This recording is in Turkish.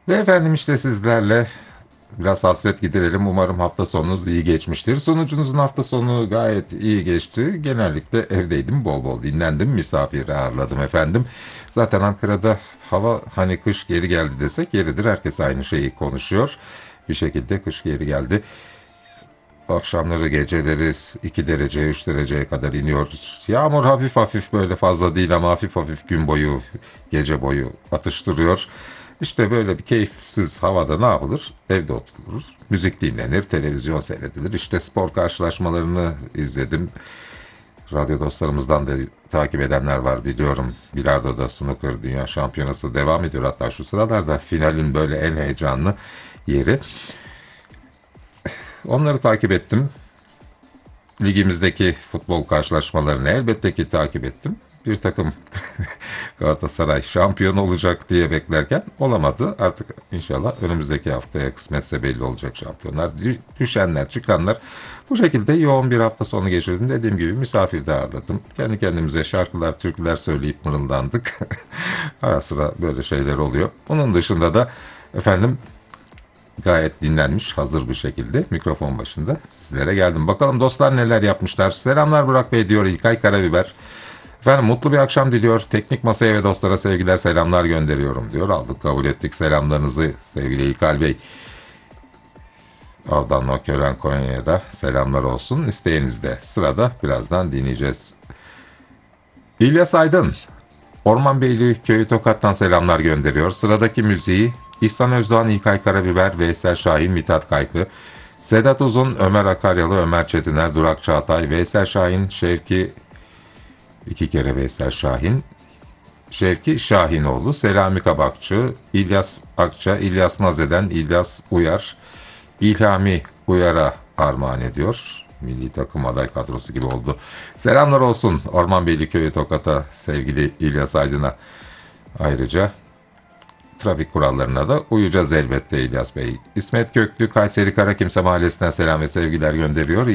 Ve efendim işte sizlerle biraz hasret giderelim. Umarım hafta sonunuz iyi geçmiştir. Sunucunuzun hafta sonu gayet iyi geçti. Genellikle evdeydim, bol bol dinlendim, misafir ağırladım efendim. Zaten Ankara'da hava hani kış geri geldi desek yeridir. Herkes aynı şeyi konuşuyor. Bir şekilde kış geri geldi. Akşamları geceleri 2 derece 3 dereceye kadar iniyor. Yağmur hafif hafif böyle fazla değil ama hafif hafif gün boyu gece boyu atıştırıyor. İşte böyle bir keyifsiz havada ne yapılır? Evde oturulur. Müzik dinlenir, televizyon seyredilir. İşte spor karşılaşmalarını izledim. Radyo dostlarımızdan da takip edenler var biliyorum. Bilardo'da snooker dünya şampiyonası devam ediyor. Hatta şu sıralarda finalin böyle en heyecanlı yeri. Onları takip ettim. Ligimizdeki futbol karşılaşmalarını elbette ki takip ettim. Bir takım Galatasaray şampiyon olacak diye beklerken olamadı. Artık inşallah önümüzdeki haftaya kısmetse belli olacak şampiyonlar. Düşenler, çıkanlar. Bu şekilde yoğun bir hafta sonu geçirdim. Dediğim gibi misafir de ağırladım. Kendi kendimize şarkılar, türküler söyleyip mırıldandık. Ara sıra böyle şeyler oluyor. Onun dışında da efendim gayet dinlenmiş, hazır bir şekilde mikrofon başında sizlere geldim. Bakalım dostlar neler yapmışlar. Selamlar Burak Bey diyor İlkay Karabiber. Efendim mutlu bir akşam diliyor. Teknik masaya ve dostlara sevgiler selamlar gönderiyorum diyor. Aldık kabul ettik selamlarınızı sevgili İlkay Bey. Avdan Nokören Konya'ya da selamlar olsun. İsteğinizde sırada birazdan dinleyeceğiz. İlyas Aydın, Ormanbeyli Köyü Tokat'tan selamlar gönderiyor. Sıradaki müziği İhsan Özdoğan, İlkay Karabiber, Veysel Şahin, Mithat Kaykı, Sedat Uzun, Ömer Akaryalı, Ömer Çetiner, Durak Çağatay, Veysel Şahin, Şevki, iki kere Veysel Şahin, Şevki Şahinoğlu, Selami Kabakçı, İlyas Akça, İlyas Nazeden, İlyas Uyar, İlhami Uyar'a armağan ediyor. Milli takım aday kadrosu gibi oldu. Selamlar olsun Ormanbeyli Köyü Tokat'a sevgili İlyas Aydın'a. Ayrıca trafik kurallarına da uyacağız elbette İlyas Bey. İsmet Köklü Kayseri Karakimse Mahallesi'nden selam ve sevgiler gönderiyor.